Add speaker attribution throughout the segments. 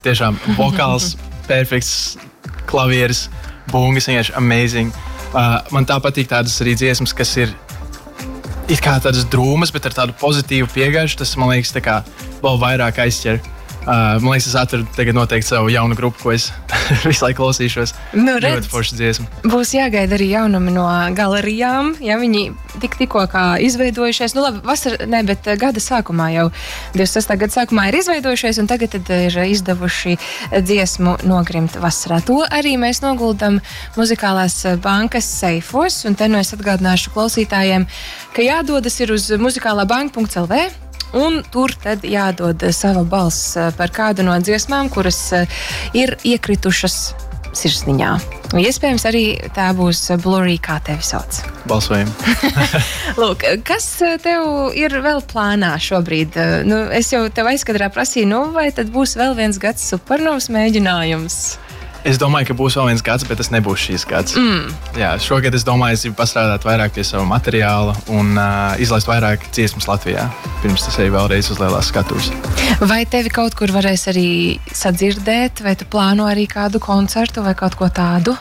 Speaker 1: Tiešām vokāls, perfekts, klavieris, bungas, vienkārši amazing. Man tā patīk tādas arī dziesmas, kas ir it kā tādas drūmas, bet ar tādu pozitīvu piegājušu. Tas, man liekas, tā kā vēl vairāk aizķer. Man liekas, es atradu tagad noteikti savu jaunu grupu, ko es visu laiku klausīšos. Ļoti forša dziesma.
Speaker 2: Būs jāgaida arī jaunumi no galerijām, ja viņi tikko kā izveidojušies. Nu labi, bet gada sākumā jau, 26. gada sākumā ir izveidojušies, un tagad ir izdevuši dziesmu Nogrimt vasarā. To arī mēs noguldam Muzikālās bankas seifos, un te nu es atgādināšu klausītājiem, ka jādodas ir uz muzikālabanka.lv. Un tur tad jādod sava balss par kādu no dziesmām, kuras ir iekritušas sirsniņā. Iespējams, arī tā būs Blurry, kā tevi sauc.
Speaker 1: Balsojam.
Speaker 2: Lūk, kas tev ir vēl plānā šobrīd? Es jau tev aizkadrā prasīju, vai tad būs vēl viens gads supernovas mēģinājums?
Speaker 1: Es domāju, ka būs vēl viens gads, bet tas nebūs šīs gads. Jā, šogad es domāju, es gribu pastrādāt vairāk pie sava materiāla un izlaist vairāk dziesmas Latvijā, pirms tas eju vēlreiz uz lielās skatuves.
Speaker 2: Vai tevi kaut kur varēs arī sadzirdēt, vai tu plāno arī kādu koncertu vai kaut ko tādu?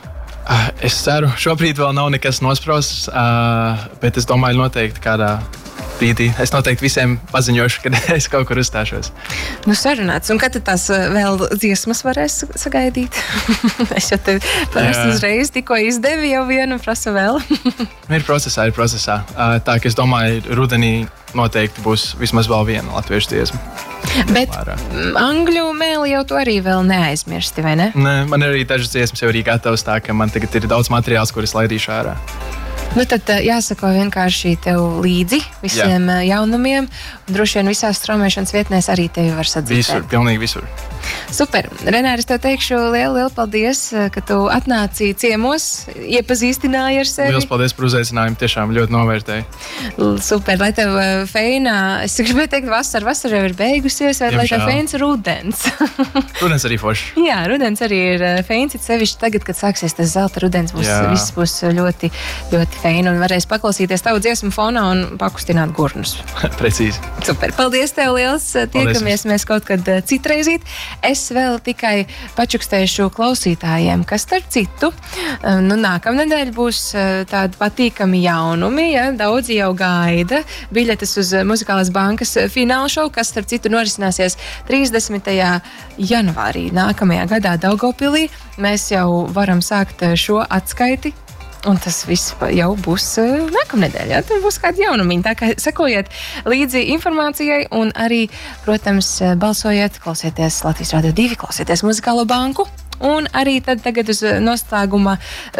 Speaker 1: Es ceru, šobrīd vēl nav nekas nosprosts, bet es domāju noteikti kādā brīdī. Es noteikti visiem paziņošu, kad es kaut kur uzstāšos.
Speaker 2: Sarunāts. Un kad tās vēl dziesmas varēs sagaidīt? Es jau te parasti uzreiz tikko izdevi jau vienu, prasu vēl.
Speaker 1: Ir procesā. Tā, ka es domāju, rudenī noteikti būs vismaz vēl viena latviešu dziesma.
Speaker 2: Bet angļu mēli jau tu arī vēl neaizmirsti, vai ne?
Speaker 1: Nē, man ir arī dažas dziesmas jau arī gatavas, tā ka man tagad ir daudz materiāls, kuris laidīšu ārā.
Speaker 2: Tad jāsako vienkārši tev līdzi visiem jaunumiem, un droši vien visās straumēšanas vietnēs arī tevi var sadzirdēt.
Speaker 1: Visur, pilnīgi visur.
Speaker 2: Super. Renāri, es tev teikšu lielu paldies, ka tu atnāci ciemos, iepazīstināji ar sevi.
Speaker 1: Liels paldies par uzaicinājumu, tiešām ļoti novērtēju.
Speaker 2: Super, lai tev feina, es gribēju teikt vasara jau ir beigusies, vai lai tev feins rudens.
Speaker 1: Rudens arī forši.
Speaker 2: Jā, rudens arī ir feins, it sevišķi tagad, kad sāksies tas zelta rudens, viss būs ļoti, ļoti feina, un varēs paklausīties tavu dziesmu fonā un pakustināt gurnus.
Speaker 1: Precīzi.
Speaker 2: Super, paldies tev liels, tiekamies mēs kaut kad citreizīt. Es vēl tikai pačukstēšu klausītājiem, kas starp citu, nākamnedēļ būs tādi patīkami jaunumi, daudzi jau gaida biļetes uz Muzikālās bankas fināla šovu, kas starp citu norisināsies 30. janvārī nākamajā gadā Daugavpilī. Mēs jau varam sākt šo atskaiti. Un tas viss jau būs nākamnedēļ, tur būs kādi jaunumiņi. Tā kā sekojiet līdzi informācijai un arī, protams, balsojiet, klausieties Latvijas Radio 2, klausieties Muzikālo banku. Un arī tad tagad uz noslēguma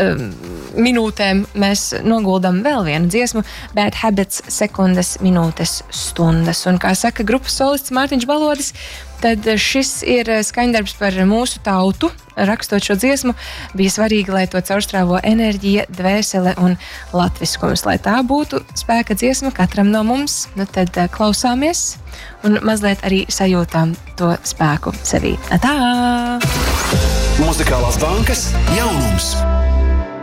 Speaker 2: minūtēm mēs noguldam vēl vienu dziesmu Bad Habits sekundes, minūtes, stundas. Un kā saka grupas solists Mārtiņš Balodis, tad šis ir skaņdarbs par mūsu tautu. Rakstot šo dziesmu, bija svarīgi, lai to caurstrāvo enerģija, dvēsele un latviskums. Lai tā būtu spēka dziesma katram no mums, tad klausāmies un mazliet arī sajūtām to spēku sevī. Tā!
Speaker 3: Muzikālās bankas jaunums!